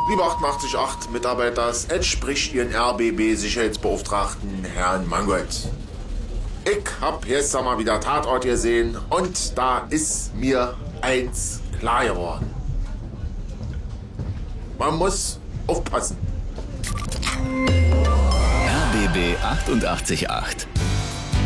Lieber 888 Mitarbeiter, es spricht Ihren RBB-Sicherheitsbeauftragten, Herrn Mangold. Ich hab gestern mal wieder Tatort gesehen und da ist mir eins klar geworden. Man muss aufpassen. RBB 888